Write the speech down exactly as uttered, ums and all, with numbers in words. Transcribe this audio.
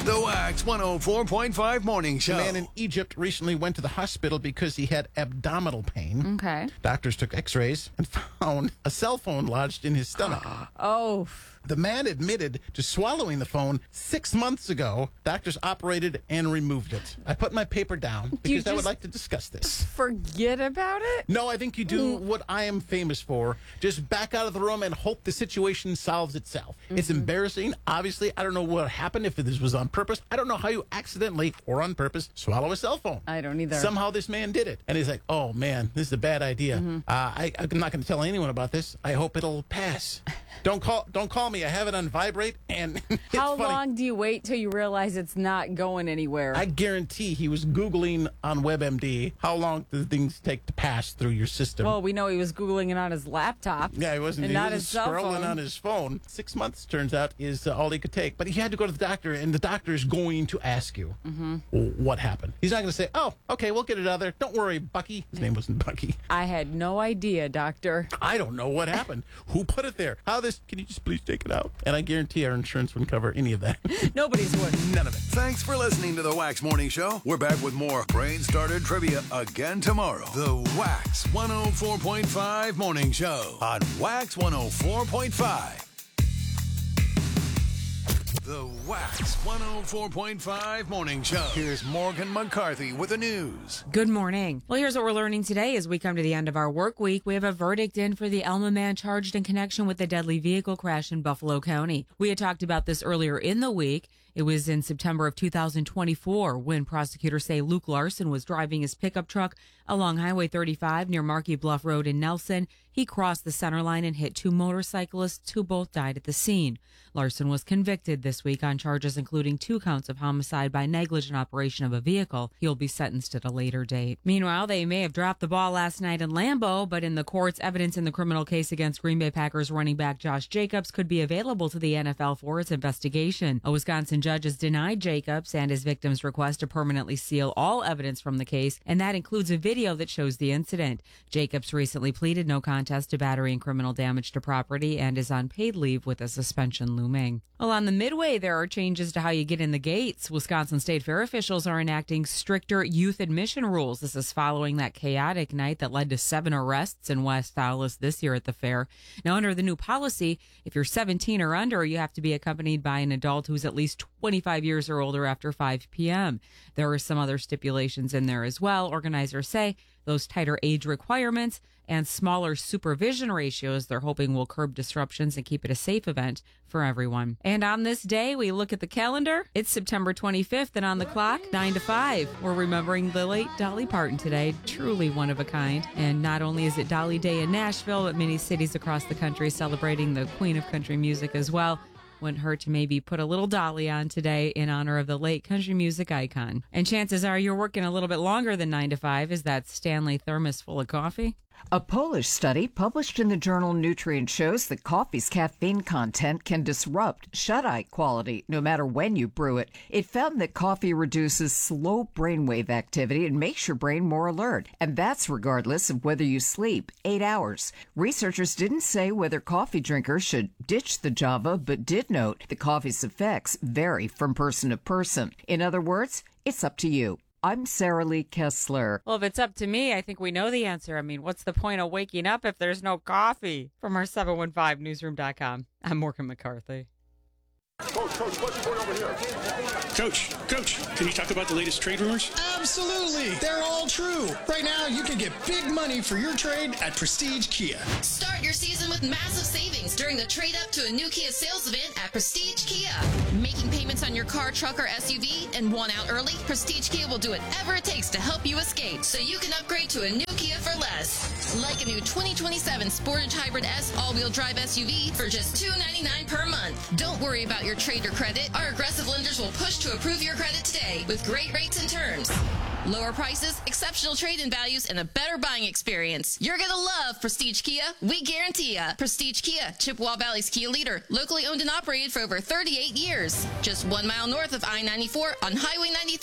The Wax one oh four point five Morning Show. A man in Egypt recently went to the hospital because he had abdominal pain. Okay. Doctors took x-rays and found a cell phone lodged in his stomach. Oh. The man admitted to swallowing the phone six months ago. Doctors operated and removed it. I put my paper down because I would just- like to discuss this. Forget about it? No, I think you do what I am famous for. Just back out of the room and hope the situation solves itself. Mm-hmm. It's embarrassing. Obviously, I don't know what happened, if this was on purpose. I don't know how you accidentally or on purpose swallow a cell phone. I don't either. Somehow this man did it. And he's like, oh, man, this is a bad idea. Mm-hmm. Uh, I, I'm not going to tell anyone about this. I hope it'll pass. Don't call Don't call me. I have it on vibrate. And it's How funny. long do you wait till you realize it's not going anywhere? I guarantee he was Googling on WebMD how long do things take to pass through your system. Well, we know he was Googling it on his laptop. Yeah, he wasn't, and he not wasn't his cell scrolling phone. on his phone. Six months, turns out, is uh, all he could take. But he had to go to the doctor, and the doctor is going to ask you mm-hmm. what happened. He's not going to say, oh, okay, we'll get it out there. Don't worry, Bucky. His name wasn't Bucky. I had no idea, doctor. I don't know what happened. Who put it there? How this? Can you just please take it out? And I guarantee our insurance wouldn't cover any of that. Nobody's would. None of it. Thanks for listening to The Wax Morning Show. We're back with more Brain Starter Trivia again tomorrow. The Wax one oh four point five Morning Show on Wax one oh four point five. The Wax one oh four point five Morning Show. Here's Morgan McCarthy with the news. Good morning. Well, here's what we're learning today as we come to the end of our work week. We have a verdict in for the Elma man charged in connection with the deadly vehicle crash in Buffalo County. We had talked about this earlier in the week. It was in September of two thousand twenty-four when prosecutors say Luke Larson was driving his pickup truck along Highway thirty-five near Markey Bluff Road in Nelson. He crossed the center line and hit two motorcyclists who both died at the scene. Larson was convicted this week on charges including two counts of homicide by negligent operation of a vehicle. He'll be sentenced at a later date. Meanwhile, they may have dropped the ball last night in Lambeau, but in the courts, evidence in the criminal case against Green Bay Packers running back Josh Jacobs could be available to the N F L for its investigation. A Wisconsin judge has denied Jacobs and his victim's request to permanently seal all evidence from the case, and that includes a video that shows the incident. Jacobs recently pleaded no contest to battery and criminal damage to property and is on paid leave with a suspension looming. Well, on the Midway, there are changes to how you get in the gates. Wisconsin State Fair officials are enacting stricter youth admission rules. This is following that chaotic night that led to seven arrests in West Allis this year at the fair. Now, under the new policy, if you're seventeen or under, you have to be accompanied by an adult who's at least twenty-five years or older after five p.m. There are some other stipulations in there as well. Organizers say those tighter age requirements and smaller supervision ratios they're hoping will curb disruptions and keep it a safe event for everyone. And on this day, we look at the calendar. It's September twenty-fifth, and on the clock, nine to five. We're remembering the late Dolly Parton today, truly one of a kind. And not only is it Dolly Day in Nashville, but many cities across the country celebrating the queen of country music as well. Wouldn't hurt to maybe put a little Dolly on today in honor of the late country music icon. And chances are you're working a little bit longer than nine to five. Is that Stanley thermos full of coffee? A Polish study published in the journal Nutrient shows that coffee's caffeine content can disrupt shut-eye quality no matter when you brew it. It found that coffee reduces slow brainwave activity and makes your brain more alert. And that's regardless of whether you sleep eight hours. Researchers didn't say whether coffee drinkers should ditch the Java, but did note that coffee's effects vary from person to person. In other words, it's up to you. I'm Sarah Lee Kessler. Well, if it's up to me, I think we know the answer. I mean, what's the point of waking up if there's no coffee? From our seven one five newsroom dot com, I'm Morgan McCarthy. Coach, Coach, what's going over here? Coach, Coach, can you talk about the latest trade rumors? Absolutely. They're all true. Right now, you can get big money for your trade at Prestige Kia. Start your season with massive savings during the trade up to a new Kia sales event at Prestige Kia. Making payments on your car, truck, or S U V and want out early? Prestige Kia will do whatever it takes to help you escape so you can upgrade to a new Kia for less. Like a new twenty twenty-seven Sportage Hybrid S all-wheel drive S U V for just two hundred ninety-nine dollars per month. Don't worry about your trade or credit. Our aggressive lenders will push to approve your credit today with great rates and terms. Lower prices, exceptional trade-in values, and a better buying experience. You're going to love Prestige Kia. We guarantee ya. Prestige Kia, Chippewa Valley's Kia leader. Locally owned and operated for over thirty-eight years. Just one mile north of I ninety-four on Highway ninety-three.